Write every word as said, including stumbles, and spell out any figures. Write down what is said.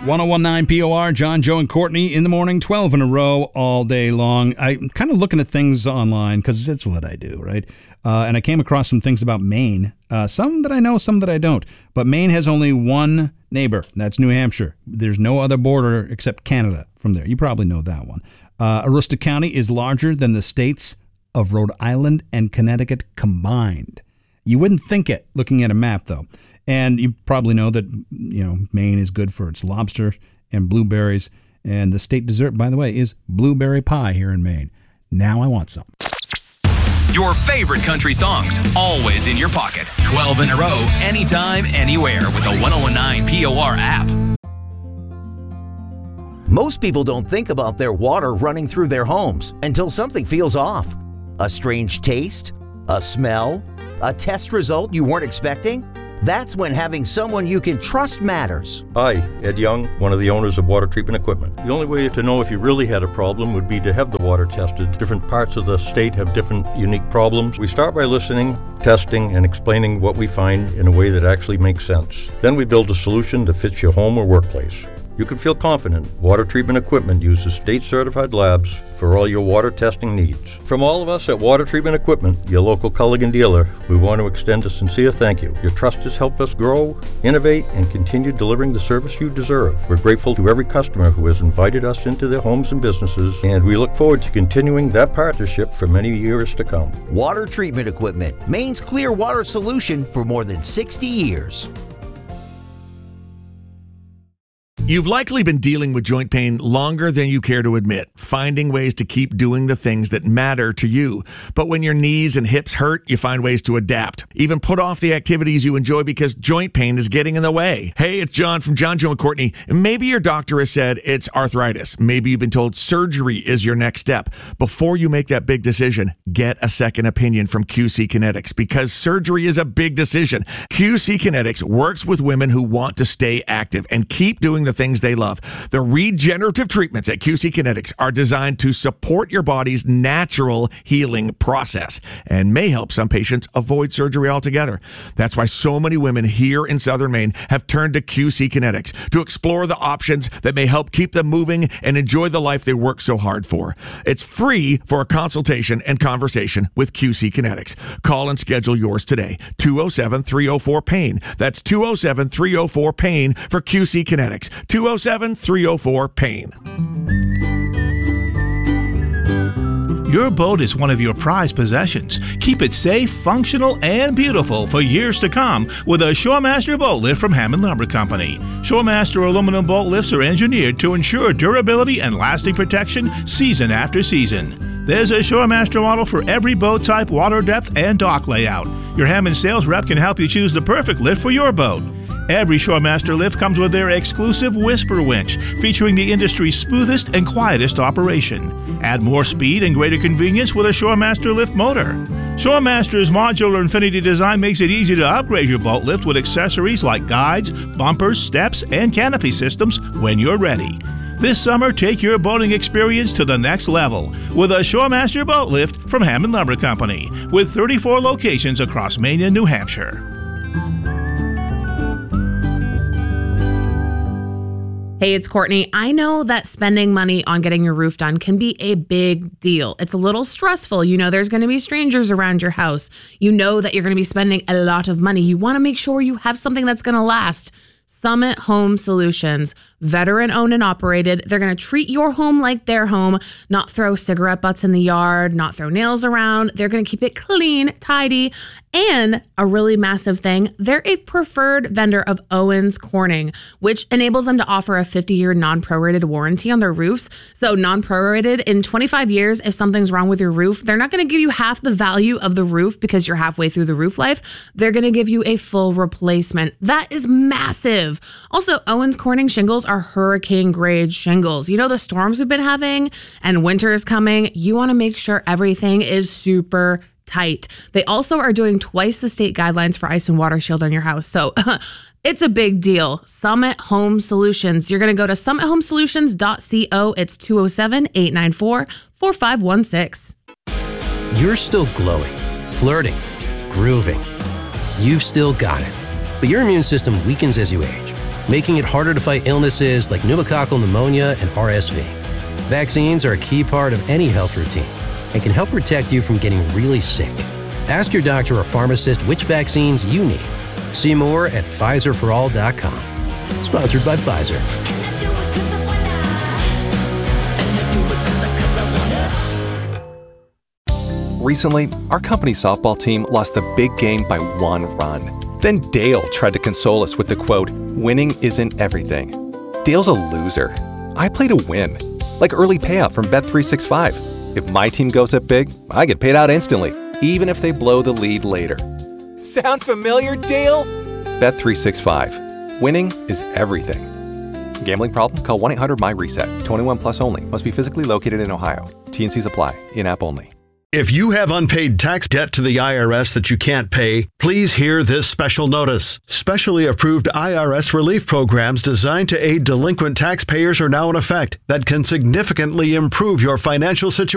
one oh one point nine P O R, John, Joe, and Courtney in the morning, twelve in a row all day long. I'm kind of looking at things online because it's what I do, right? Uh, and I came across some things about Maine, uh, some that I know, some that I don't. But Maine has only one neighbor, and that's New Hampshire. There's no other border except Canada from there. You probably know that one. Uh, Aroostook County is larger than the states of Rhode Island and Connecticut combined. You wouldn't think it looking at a map, though. And you probably know that, you know, Maine is good for its lobster and blueberries. And the state dessert, by the way, is blueberry pie here in Maine. Now I want some. Your favorite country songs, always in your pocket. twelve in a row, anytime, anywhere with the one oh one nine P O R app. Most people don't think about their water running through their homes until something feels off. A strange taste? A smell? A test result you weren't expecting? That's when having someone you can trust matters. Hi, Ed Young, one of the owners of Water Treatment Equipment. The only way to know if you really had a problem would be to have the water tested. Different parts of the state have different unique problems. We start by listening, testing, and explaining what we find in a way that actually makes sense. Then we build a solution that fits your home or workplace. You can feel confident Water Treatment Equipment uses state-certified labs for all your water testing needs. From all of us at Water Treatment Equipment, your local Culligan dealer, we want to extend a sincere thank you. Your trust has helped us grow, innovate, and continue delivering the service you deserve. We're grateful to every customer who has invited us into their homes and businesses, and we look forward to continuing that partnership for many years to come. Water Treatment Equipment, Maine's clear water solution for more than sixty years. You've likely been dealing with joint pain longer than you care to admit, finding ways to keep doing the things that matter to you. But when your knees and hips hurt, you find ways to adapt. Even put off the activities you enjoy because joint pain is getting in the way. Hey, it's John from John, Joe, and Courtney. Maybe your doctor has said it's arthritis. Maybe you've been told surgery is your next step. Before you make that big decision, get a second opinion from Q C Kinetics because surgery is a big decision. Q C Kinetics works with women who want to stay active and keep doing the things they love. The regenerative treatments at Q C Kinetics are designed to support your body's natural healing process and may help some patients avoid surgery altogether. That's why so many women here in Southern Maine have turned to Q C Kinetics to explore the options that may help keep them moving and enjoy the life they work so hard for. It's free for a consultation and conversation with Q C Kinetics. Call and schedule yours today. two oh seven, three oh four, pain. That's two oh seven, three oh four, pain for Q C Kinetics. two oh seven, three oh four, pain. Your boat is one of your prized possessions. Keep it safe, functional, and beautiful for years to come with a Shoremaster boat lift from Hammond Lumber Company. Shoremaster aluminum boat lifts are engineered to ensure durability and lasting protection season after season. There's a Shoremaster model for every boat type, water depth, and dock layout. Your Hammond sales rep can help you choose the perfect lift for your boat. Every Shoremaster lift comes with their exclusive Whisper winch, featuring the industry's smoothest and quietest operation. Add more speed and greater convenience with a Shoremaster lift motor. Shoremaster's modular Infinity design makes it easy to upgrade your boat lift with accessories like guides, bumpers, steps, and canopy systems when you're ready. This summer, take your boating experience to the next level with a Shoremaster boat lift from Hammond Lumber Company, with thirty-four locations across Maine and New Hampshire. Hey, it's Courtney. I know that spending money on getting your roof done can be a big deal. It's a little stressful. You know there's going to be strangers around your house. You know that you're going to be spending a lot of money. You want to make sure you have something that's going to last. Summit Home Solutions, veteran owned and operated. They're going to treat your home like their home, not throw cigarette butts in the yard, not throw nails around. They're going to keep it clean, tidy, and a really massive thing, they're a preferred vendor of Owens Corning, which enables them to offer a fifty-year non-prorated warranty on their roofs. So non-prorated, in twenty-five years, if something's wrong with your roof, they're not going to give you half the value of the roof because you're halfway through the roof life. They're going to give you a full replacement. That is massive. Also, Owens Corning shingles are hurricane grade shingles. You know the storms we've been having and winter is coming. You want to make sure everything is super tight. They also are doing twice the state guidelines for ice and water shield on your house. So it's a big deal. Summit Home Solutions. You're going to go to summit home solutions dot co. It's two oh seven, eight nine four, four five one six. You're still glowing, flirting, grooving. You've still got it. But your immune system weakens as you age. making it harder to fight illnesses like pneumococcal pneumonia and R S V. Vaccines are a key part of any health routine and can help protect you from getting really sick. Ask your doctor or pharmacist which vaccines you need. See more at Pfizer for all dot com. Sponsored by Pfizer. Recently, our company's softball team lost the big game by one run. Then Dale tried to console us with the quote, "Winning isn't everything." Dale's a loser. I play to win. Like early payout from Bet three sixty-five. If my team goes up big, I get paid out instantly, even if they blow the lead later. Sound familiar, Dale? Bet three sixty-five. Winning is everything. Gambling problem? Call one eight hundred my reset. twenty-one plus only. Must be physically located in Ohio. T N Cs apply. In-app only. If you have unpaid tax debt to the I R S that you can't pay, please hear this special notice. Specially approved I R S relief programs designed to aid delinquent taxpayers are now in effect that can significantly improve your financial situation.